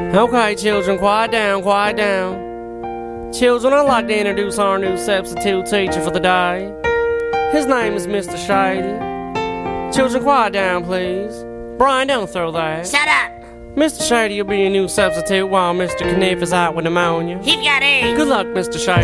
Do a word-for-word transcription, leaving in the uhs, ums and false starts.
Okay, children, quiet down, quiet down. Children, I'd like to introduce our new substitute teacher for the day. His name is Mister Shady. Children, quiet down, please. Brian, don't throw that. Shut up. Mister Shady will be your new substitute while Mister Kniff is out with pneumonia. He's got AIDS. Good luck, Mister Shady.